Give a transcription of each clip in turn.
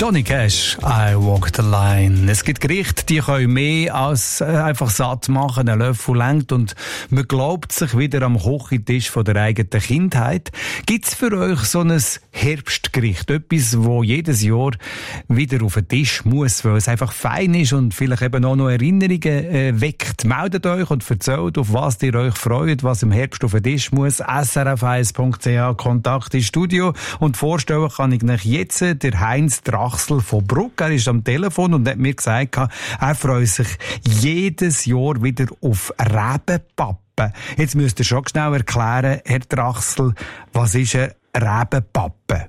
Johnny Cash, I Walk the Line. Es gibt Gerichte, die können mehr als einfach satt machen. Ein Löffel reicht und man glaubt sich wieder am Kochentisch von der eigenen Kindheit. Gibt's für euch so ein Herbstgericht? Etwas, wo jedes Jahr wieder auf den Tisch muss, weil es einfach fein ist und vielleicht eben auch noch Erinnerungen weckt. Meldet euch und erzählt, auf was ihr euch freut, was im Herbst auf den Tisch muss. srf1.ch, Kontakt ins Studio. Und vorstellen kann ich euch jetzt der Heinz Drachsel von Bruck. Er ist am Telefon und hat mir gesagt, er freut sich jedes Jahr wieder auf Rebenpappen. Jetzt müsst ihr schon schnell erklären, Herr Drachsel, was ist ein Rebenpappen?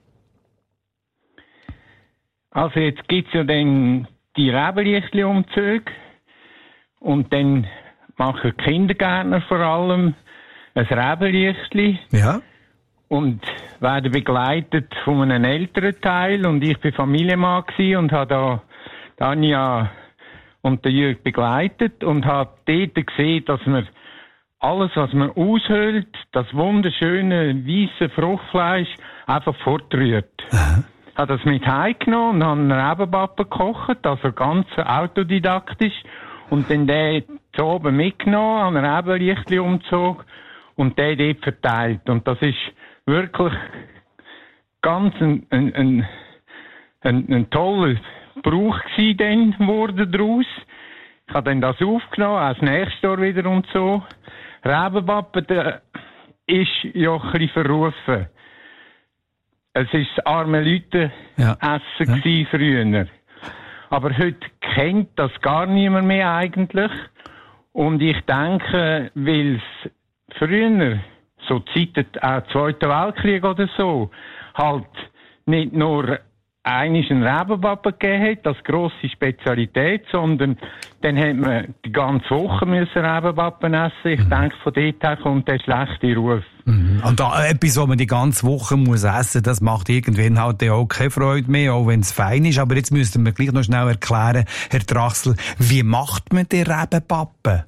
Also jetzt gibt's ja dann die Rebenlichtli-Umzüge und dann machen die Kindergärtner vor allem ein Rebenlichtli. Ja. Und werden begleitet von einem älteren Teil. Und ich war Familienmann und habe da Anja und den Jürg begleitet und habe dort gesehen, dass man alles, was man aushöhlt, das wunderschöne, weisse Fruchtfleisch, einfach fortrührt. Ich habe das mit heimgenommen und habe einen Rebenpappen gekocht, also ganz autodidaktisch. Und dann den zu oben mitgenommen, an einen Rebenlichtli-Umzug und den dort verteilt. Und das ist wirklich ganz ein toller Brauch geworden daraus. Ich habe dann das aufgenommen, auch das nächste Jahr wieder und so. Rebenpappen, der ist ja ein bisschen verrufen. Es war das arme Leute-Essen früher. Aber heute kennt das gar niemand mehr eigentlich. Und ich denke, weil es früher, so Zeiten, auch Zweiten Weltkrieg oder so, halt nicht nur einen Rebenpappen gegeben hat, als grosse Spezialität, sondern dann hat man die ganze Woche Rebenpappen essen. Ich denke, von dort her kommt der schlechte Ruf. Und da etwas, was man die ganze Woche muss essen, das macht irgendwann halt auch keine Freude mehr, auch wenn es fein ist. Aber jetzt müssten wir gleich noch schnell erklären, Herr Drachsel, wie macht man den Rebenpappen?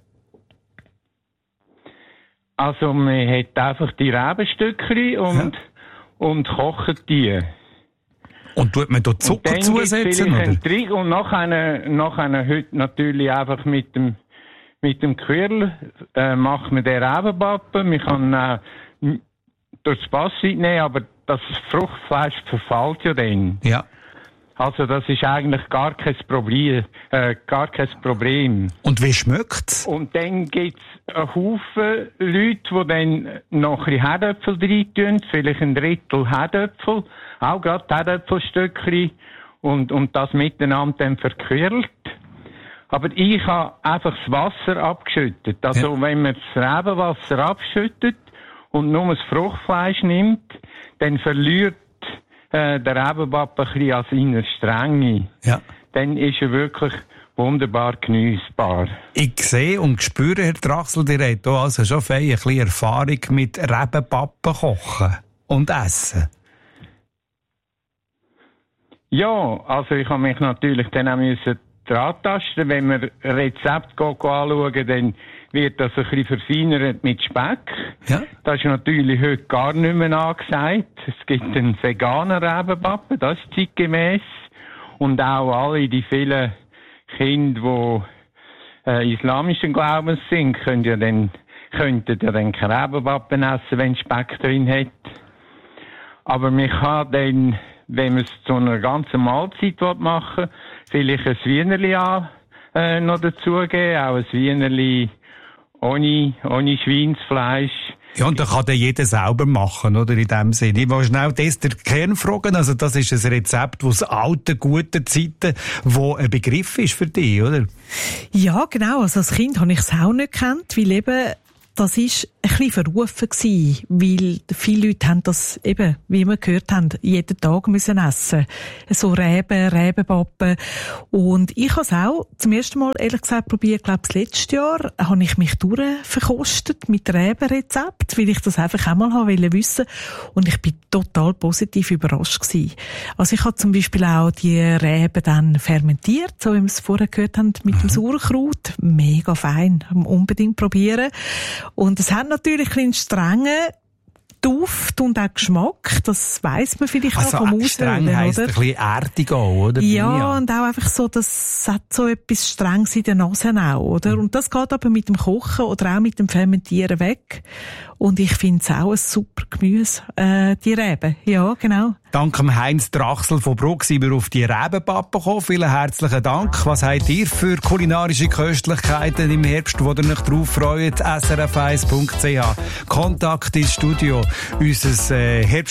Also man hat einfach die Rebenstückchen und kocht die. Und tut man da Zucker zusetzen, oder? Trick und nachher heute natürlich einfach mit dem Quirl macht man den Rebenpappen. Man kann durch das Passi nehmen, aber das Fruchtfleisch verfällt ja dann. Ja. Also das ist eigentlich gar kein Problem. Und wie schmeckt's? Und dann gibt's einen Haufen Leute, die dann noch ein bisschen Herdöpfel rein tun, vielleicht ein Drittel Herdöpfel, auch gerade Herdöpfelstückchen und das miteinander dann verquirlt. Aber ich habe einfach das Wasser abgeschüttet. Also wenn man das Rebenwasser abschüttet und nur das Fruchtfleisch nimmt, dann verliert der Rebenpappen ein bisschen an seiner Strenge. Ja. Dann ist er wirklich wunderbar geniessbar. Ich sehe und spüre, Herr Drachsel, ihr habt hier also schon ein bisschen Erfahrung mit Rebenpappen kochen und essen. Ja, also ich habe mich natürlich dann auch dran tasten. Wenn wir Rezepte anschauen, dann wird das ein bisschen verfeinert mit Speck. Ja. Das ist natürlich heute gar nicht mehr angesagt. Es gibt einen veganen Rebenpappen, das ist zeitgemäß. Und auch alle die vielen Kinder, die islamischen Glaubens sind, könnten ja dann keinen Rebenpappen essen, wenn Speck drin hat. Aber man kann dann, wenn man es zu einer ganzen Mahlzeit machen will, vielleicht ein Wienerli noch dazugeben, auch ein Wienerli ohne Schweinsfleisch. Ja, und das kann dann jeder selber machen, oder? In dem Sinne. Ich will schnell das der Kern fragen. Also, das ist ein Rezept aus alten, guten Zeiten, wo ein Begriff ist für dich, oder? Ja, genau. Also, als Kind habe ich es auch nicht gekannt, weil eben, das ist ein bisschen verrufen gewesen, weil viele Leute haben das eben, wie wir gehört haben, jeden Tag müssen essen. So Rebenpappen. Und ich habe es auch zum ersten Mal, ehrlich gesagt, probiert. Ich glaube, das letzte Jahr habe ich mich durchverkostet mit Rebenrezept, weil ich das einfach auch mal wissen wollte. Und ich bin total positiv überrascht gewesen. Also ich habe zum Beispiel auch die Reben dann fermentiert, so wie wir es vorher gehört haben, mit dem Sauerkraut. Mega fein. Unbedingt probieren. Und es hat natürlich einen strengen Duft und auch Geschmack, das weiss man vielleicht also auch vom Aussehen, streng heisst ein bisschen erdig auch, oder? Ja, und auch einfach so, das hat so etwas Strenges in der Nase auch, oder? Und das geht aber mit dem Kochen oder auch mit dem Fermentieren weg. Und ich finde es auch ein super Gemüse, die Reben. Ja, genau. Dank Heinz Drachsel von Bruck sind wir auf die Rebenpappe gekommen. Vielen herzlichen Dank. Was habt ihr für kulinarische Köstlichkeiten im Herbst, wo ihr euch drauf freut? srf1.ch. Kontakt ins Studio. Unser Herbst